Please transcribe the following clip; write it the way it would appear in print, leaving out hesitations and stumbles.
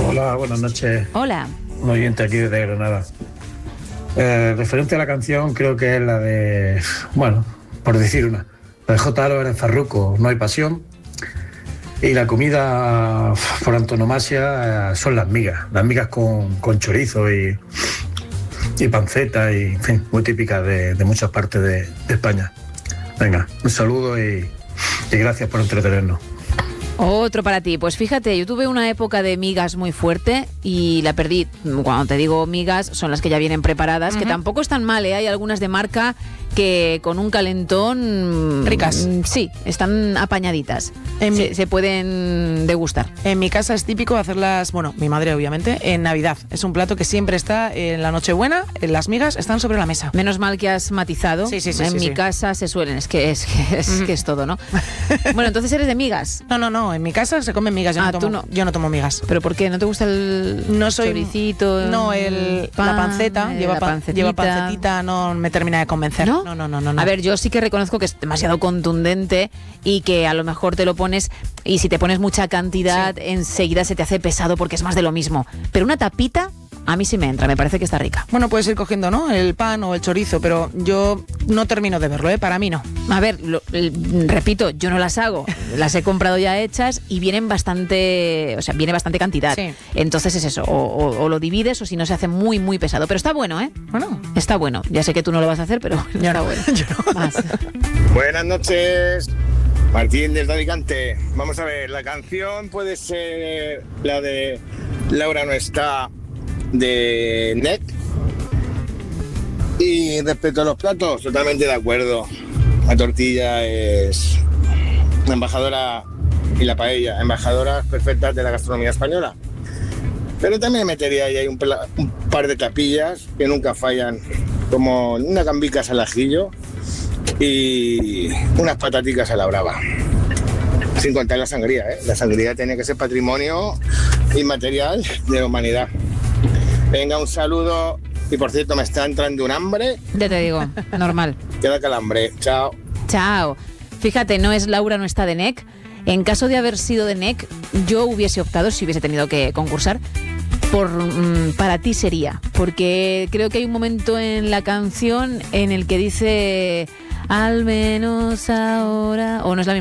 Hola, buenas noches. Hola. Un oyente aquí desde Granada. Referente a la canción, creo que es la de, bueno, por decir una, la de J. Álvarez Farruko, No hay pasión. Y la comida por antonomasia son las migas con chorizo y panceta, y en fin, muy típicas de muchas partes de España. Venga, un saludo y gracias por entretenernos. Otro para ti. Pues fíjate, yo tuve una época de migas muy fuerte y la perdí. Cuando te digo migas, son las que ya vienen preparadas, que tampoco están mal, ¿eh? Hay algunas de marca que con un calentón... Ricas. Sí, están apañaditas. Se pueden degustar. En mi casa es típico hacerlas, bueno, mi madre obviamente, en Navidad. Es un plato que siempre está en la Nochebuena, en las migas están sobre la mesa. Menos mal que has matizado. Sí. En mi casa se suelen, es que es todo, ¿no? Bueno, entonces eres de migas. No, en mi casa se comen migas, yo no tomo migas. ¿Pero por qué? ¿No te gusta el choricito? No, la panceta, lleva pancetita, no me termina de convencer. ¿No? No. A ver, yo sí que reconozco que es demasiado contundente y que a lo mejor te lo pones, y si te pones mucha cantidad, enseguida se te hace pesado porque es más de lo mismo. Pero una tapita, a mí sí me entra, me parece que está rica. Bueno, puedes ir cogiendo, ¿no?, el pan o el chorizo, pero yo no termino de verlo, para mí no. A ver, repito, yo no las hago, las he comprado ya hechas y viene bastante cantidad. Sí. Entonces es eso, o lo divides o si no se hace muy, muy pesado. Pero está bueno, ¿eh? Bueno. Está bueno. Ya sé que tú no lo vas a hacer, pero está bueno. Yo no. Más. Buenas noches. Martín desde Alicante. Vamos a ver, la canción puede ser la de Laura no está, de NEC. Y respecto a los platos, totalmente de acuerdo. La tortilla es la embajadora y la paella, embajadoras perfectas de la gastronomía española. Pero también metería ahí un par de tapillas que nunca fallan, como unas gambicas al ajillo y unas pataticas a la brava. Sin contar la sangría, ¿eh? La sangría tiene que ser patrimonio inmaterial de la humanidad. Venga, un saludo. Y por cierto, me está entrando un hambre. Ya te digo, normal. Queda calambre. Chao. Chao. Fíjate, no es Laura no está de NEC. En caso de haber sido de NEC, yo hubiese optado, si hubiese tenido que concursar, por Para ti sería. Porque creo que hay un momento en la canción en el que dice al menos ahora, o no es la misma.